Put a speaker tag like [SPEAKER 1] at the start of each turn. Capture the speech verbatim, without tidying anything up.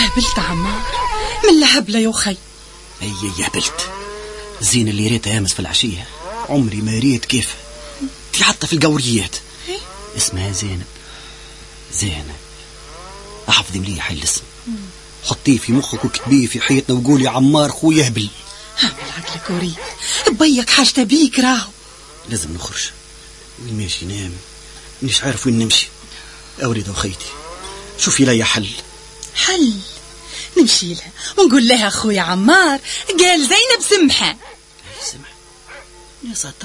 [SPEAKER 1] هبلت عمار من لهبلة يا خي.
[SPEAKER 2] اي هبلت. زين اللي ريتها امس في العشية عمري ما ريت كيف في حتى في القوريات. اسمها زينب. زينب احفظي مليح الاسم، حطيه في مخك وكتبيه في حيطنا وقولي عمار خويا هبل.
[SPEAKER 1] هبل عقلك وريد بيك حاجة بيك راهو.
[SPEAKER 2] لازم نخرج. وين ماشي نام مش عارف وين نمشي. أوريد أخيتي شوفي لي حل.
[SPEAKER 1] حل نمشي لها ونقول لها أخويا عمار قال زينب سمحة.
[SPEAKER 2] سمح يا ساتر.